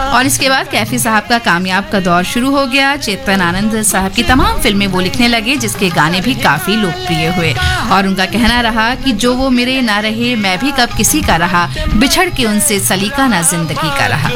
और इसके बाद कैफी साहब का कामयाब का दौर शुरू हो गया। चेतन आनंद साहब की तमाम फिल्में वो लिखने लगे, जिसके गाने भी काफी लोकप्रिय हुए। और उनका कहना रहा कि जो वो मेरे ना रहे मैं भी कब किसी का रहा, बिछड़ के उनसे सलीका ना जिंदगी का रहा।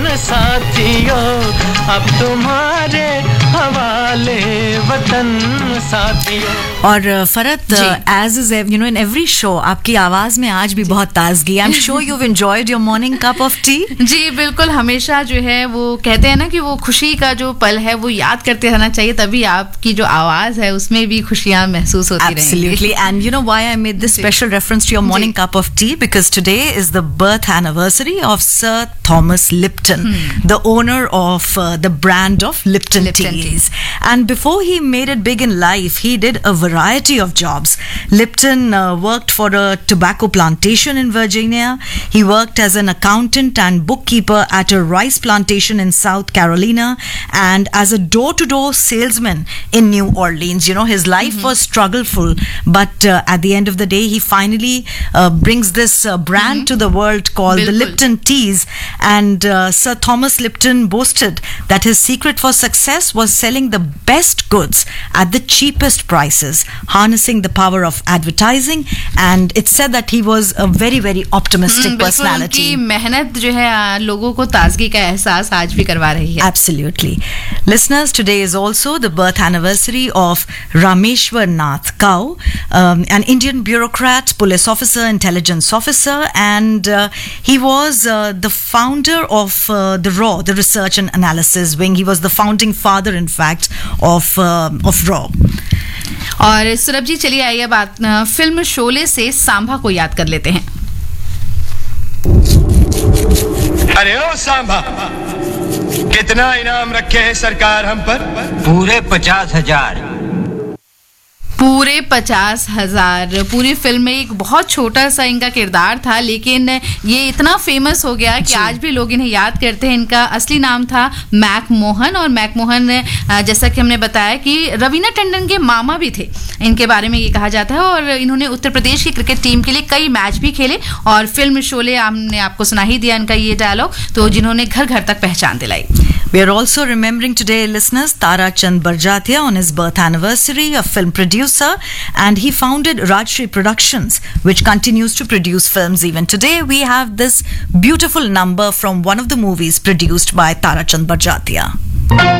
अब तुम्हारे हवाले वतन साथियों। और फरत, as is you know in every show आपकी आवाज में आज भी बहुत ताजगी। I am sure you have enjoyed your morning cup of T. जी बिल्कुल, हमेशा जो है वो कहते हैं ना कि वो खुशी का जो पल है वो याद करते रहना चाहिए, तभी आपकी जो आवाज है उसमें भी खुशियां महसूस होती रहेंगी। Absolutely. And you know why I made this special reference to your morning cup of tea? Because today is the birth anniversary of Sir Thomas Lipton, the owner of the brand of Lipton teas. And before he made it big in life, he did a variety of jobs. Lipton worked for a tobacco plantation in Virginia. He worked as an accountant and bookkeeper at a rice plantation in South Carolina, and as a door-to-door salesman in New Orleans. You know, his life was struggleful, but at the end of the day, he finally brings this brand to the world called the Lipton Teas. And Sir Thomas Lipton boasted that his secret for success was selling the best goods at the cheapest prices, harnessing the power of advertising, and it's said that he was a very, very optimistic personality. उनकी मेहनत जो है लोगों को ताजगी का एहसास आज भी करवा रही है। Absolutely. Listeners, today is also the birth anniversary of Rameshwar Nath Kao, an Indian bureaucrat, police officer, intelligence officer, and he was the founder of the RAW, the Research and Analysis Wing. He was the founding father, in fact, of RAW. और सुरभ जी, चलिए आइए बात film Sholay से सांभा को याद कर लेते हैं। अरे ओ सांभा, कितना इनाम रखे हैं सरकार हम पर? पूरे 50,000। पूरे 50,000। पूरी फिल्म में एक बहुत छोटा सा इनका किरदार था, लेकिन ये इतना फेमस हो गया कि आज भी लोग इन्हें याद करते हैं। इनका असली नाम था मैक मोहन, और मैक मोहन जैसा कि हमने बताया कि रवीना टंडन के मामा भी थे, इनके बारे में ये कहा जाता है। और इन्होंने उत्तर प्रदेश की क्रिकेट टीम के लिए कई मैच भी खेले, और फिल्म शोले हमने आपको सुना ही दिया इनका ये डायलॉग, तो जिन्होंने घर घर तक पहचान दिलाई। We are also remembering today, listeners, Tara Chand Barjatia on his birth anniversary, a film producer, and he founded Rajshri Productions, which continues to produce films even today. We have this beautiful number from one of the movies produced by Tara Chand Barjatia.